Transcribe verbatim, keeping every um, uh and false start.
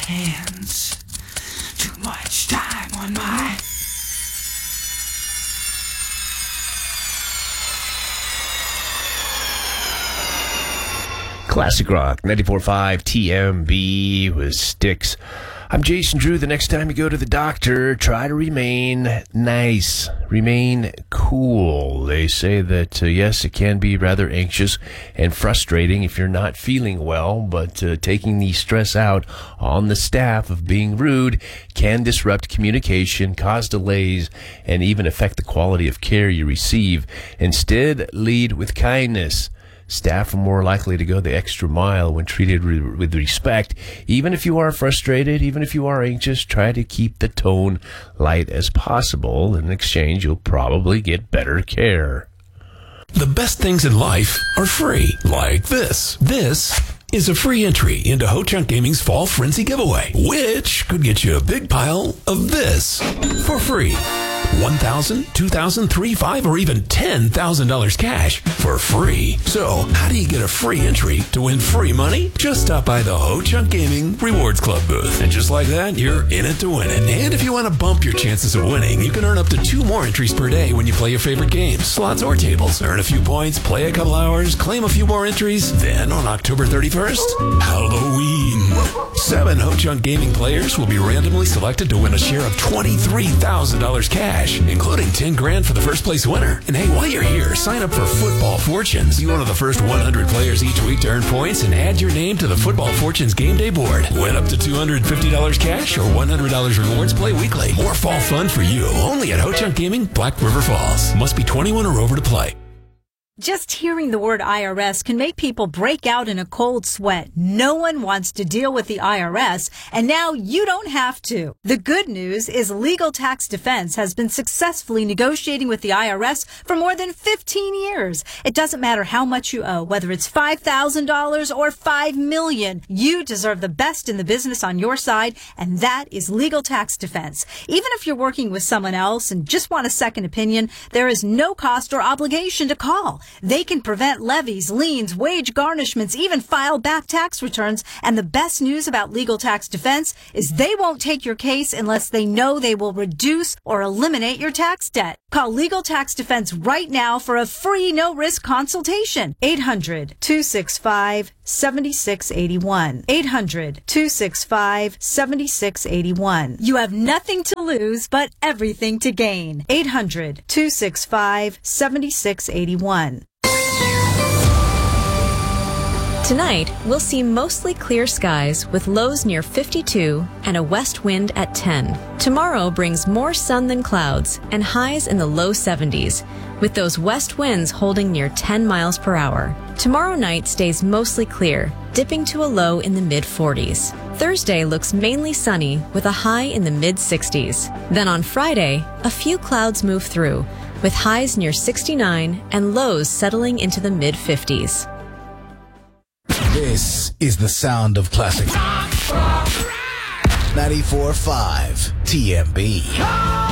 hands. Too much time on my... Classic Rock, ninety-four point five T M B with Styx. I'm Jason Drew. The next time you go to the doctor, try to remain nice. Remain cool. They say that, uh, yes, it can be rather anxious and frustrating if you're not feeling well, but uh, taking the stress out on the staff of being rude can disrupt communication, cause delays, and even affect the quality of care you receive. Instead, lead with kindness. Staff are more likely to go the extra mile when treated re- with respect. Even if you are frustrated, even if you are anxious, try to keep the tone light as possible. In exchange, you'll probably get better care. The best things in life are free, like this. This is a free entry into Ho-Chunk Gaming's Fall Frenzy giveaway, which could get you a big pile of this for free. one thousand dollars, two thousand dollars, three thousand five thousand dollars, or even ten thousand dollars cash for free. So, how do you get a free entry to win free money? Just stop by the Ho-Chunk Gaming Rewards Club booth. And just like that, you're in it to win it. And if you want to bump your chances of winning, you can earn up to two more entries per day when you play your favorite games, slots or tables. Earn a few points, play a couple hours, claim a few more entries. Then, on October thirty-first, Halloween. Seven Ho-Chunk Gaming players will be randomly selected to win a share of twenty-three thousand dollars cash, including ten grand for the first place winner. And hey, while you're here, sign up for Football Fortunes. Be one of the first one hundred players each week to earn points and add your name to the Football Fortunes game day board. Win up to two hundred fifty dollars cash or one hundred dollars rewards. Play weekly. More fall fun for you. Only at Ho-Chunk Gaming, Black River Falls. Must be twenty-one or over to play. Just hearing the word I R S can make people break out in a cold sweat. No one wants to deal with the I R S, and now you don't have to. The good news is Legal Tax Defense has been successfully negotiating with the I R S for more than fifteen years. It doesn't matter how much you owe, whether it's five thousand dollars or five million dollars. You deserve the best in the business on your side, and that is Legal Tax Defense. Even if you're working with someone else and just want a second opinion, there is no cost or obligation to call. They can prevent levies, liens, wage garnishments, even file back tax returns. And the best news about Legal Tax Defense is they won't take your case unless they know they will reduce or eliminate your tax debt. Call Legal Tax Defense right now for a free no-risk consultation. eight hundred, two six five, seven six eight one. eight hundred, two six five, seven six eight one. You have nothing to lose but everything to gain. eight hundred, two six five, seven six eight one. Tonight, we'll see mostly clear skies with lows near fifty-two and a west wind at ten. Tomorrow brings more sun than clouds and highs in the low seventies, with those west winds holding near ten miles per hour. Tomorrow night stays mostly clear, dipping to a low in the mid forties. Thursday looks mainly sunny with a high in the mid sixties. Then on Friday, a few clouds move through, with highs near sixty-nine and lows settling into the mid fifties. This is the sound of classic. ninety-four point five T M B.